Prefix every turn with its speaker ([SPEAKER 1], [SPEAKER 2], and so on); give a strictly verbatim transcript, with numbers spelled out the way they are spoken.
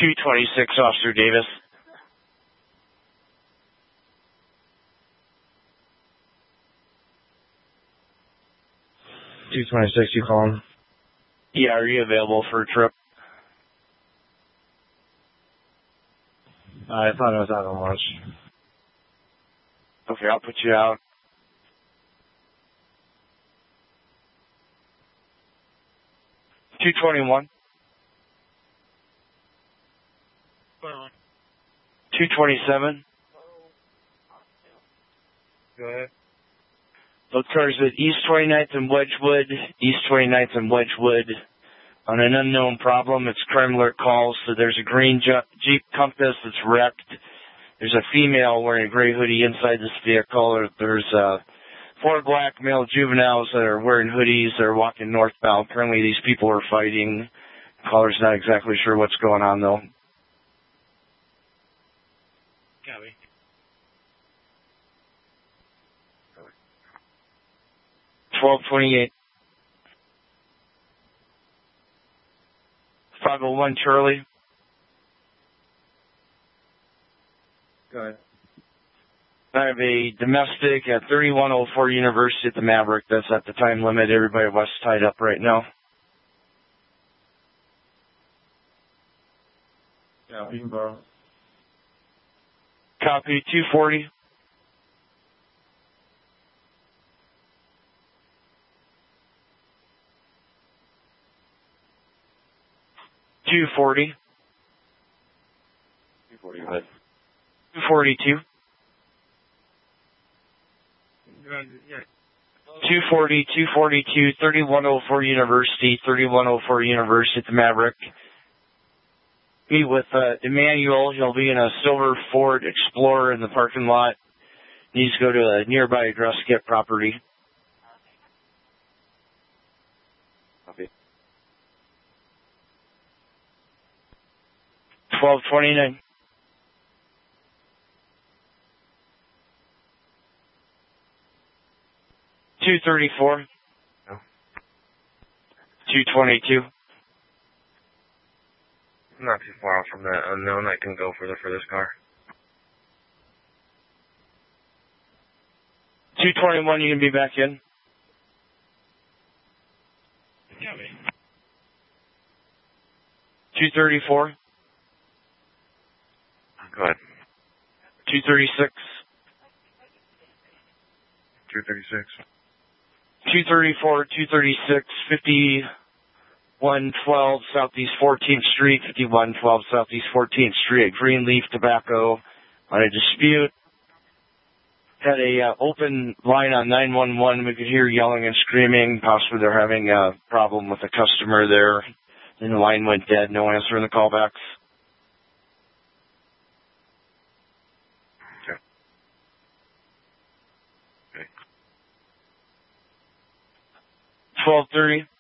[SPEAKER 1] two twenty-six, Officer Davis.
[SPEAKER 2] two twenty-six, you calling?
[SPEAKER 1] Yeah, are you available for a trip?
[SPEAKER 2] I thought I was out on lunch.
[SPEAKER 1] Okay, I'll put you out. two twenty-one. two twenty-seven.
[SPEAKER 2] Go ahead.
[SPEAKER 1] Those cars at East twenty-ninth and Wedgwood, East twenty-ninth and Wedgwood. On an unknown problem, it's crime alert calls. So there's a green Jeep Compass that's wrecked. There's a female wearing a gray hoodie inside this vehicle. There's uh, four black male juveniles that are wearing hoodies. They're walking northbound. Currently, these people are fighting. Caller's not exactly sure what's going on, though.
[SPEAKER 2] Copy.
[SPEAKER 1] twelve twenty-eight. five oh one Charlie.
[SPEAKER 2] Go ahead.
[SPEAKER 1] I have a domestic at thirty-one oh four University at the Maverick. That's at the time limit. Everybody was tied up right now.
[SPEAKER 2] Yeah, you can borrow.
[SPEAKER 1] Copy, two forty. two forty.
[SPEAKER 2] two forty, go ahead.
[SPEAKER 1] two forty-two.
[SPEAKER 2] Yeah.
[SPEAKER 1] two forty, two forty-two, thirty-one oh four University, thirty-one oh four University at the Maverick. Be with uh, Emmanuel. He'll be in a silver Ford Explorer in the parking lot. Needs to go to a nearby address, get property.
[SPEAKER 2] Copy.
[SPEAKER 1] twelve twenty-nine. two thirty-four.
[SPEAKER 2] No.
[SPEAKER 1] two twenty-two.
[SPEAKER 2] Not too far off from that unknown. I can go further for this car.
[SPEAKER 1] two twenty-one, you can be back in.
[SPEAKER 2] Copy.
[SPEAKER 1] two thirty-four.
[SPEAKER 2] Go ahead.
[SPEAKER 1] two thirty-six.
[SPEAKER 2] two thirty-six.
[SPEAKER 1] two thirty-four, two thirty-six, fifty-one twelve Southeast fourteenth Street, fifty-one twelve Southeast fourteenth Street, Greenleaf Tobacco on a dispute. Had a uh, open line on nine one one. We could hear yelling and screaming. Possibly they're having a problem with a customer there. Then the line went dead. No answer in the callbacks.
[SPEAKER 2] Okay. Okay.
[SPEAKER 1] twelve thirty.